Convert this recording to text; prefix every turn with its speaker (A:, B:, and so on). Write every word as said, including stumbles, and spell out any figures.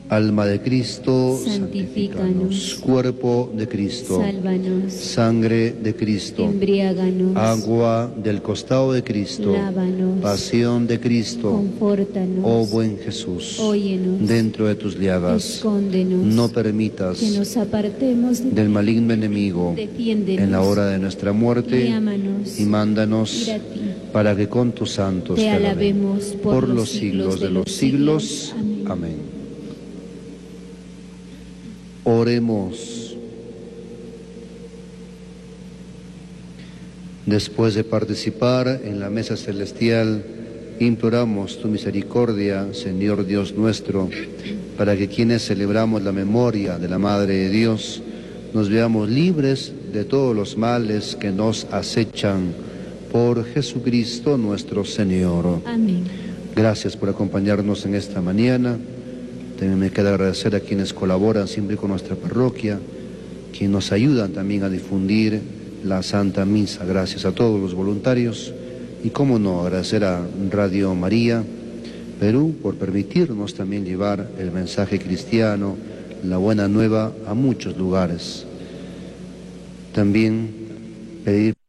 A: Alma de Cristo,
B: santifícanos.
A: Cuerpo de Cristo,
B: Sálvanos.
A: Sangre de Cristo,
B: Embriáganos.
A: agua del costado de Cristo,
B: Lávanos.
A: pasión de Cristo,
B: Confórtanos.
A: oh buen Jesús,
B: Óyenos.
A: dentro de tus llagas,
B: Escóndenos.
A: no permitas
B: que nos apartemos de
A: del maligno enemigo,
B: Defiéndenos.
A: en la hora de nuestra muerte,
B: Llámanos.
A: y mándanos
B: Ir a ti.
A: para que con tus santos
B: Te
A: te
B: alabemos por
A: los
B: los
A: siglos
B: siglos
A: de los siglos.
B: Amén.
A: Amén. Oremos. Después de participar en la mesa celestial, imploramos tu misericordia, Señor Dios nuestro, para que quienes celebramos la memoria de la Madre de Dios, nos veamos libres de todos los males que nos acechan, por Jesucristo nuestro Señor.
B: Amén.
A: Gracias por acompañarnos en esta mañana. También me queda agradecer a quienes colaboran siempre con nuestra parroquia, quienes nos ayudan también a difundir la Santa Misa. Gracias a todos los voluntarios y, cómo no, agradecer a Radio María Perú por permitirnos también llevar el mensaje cristiano, la buena nueva, a muchos lugares. También pedir